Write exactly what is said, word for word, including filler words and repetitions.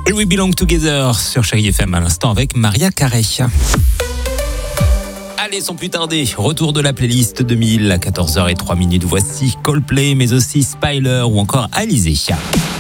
We Belong Together sur Chérie F M à l'instant avec Maria Carey. Allez, sans plus tarder, retour de la playlist deux mille à quatorze heures zéro trois minutes. Voici Coldplay, mais aussi Spyler ou encore Alizé.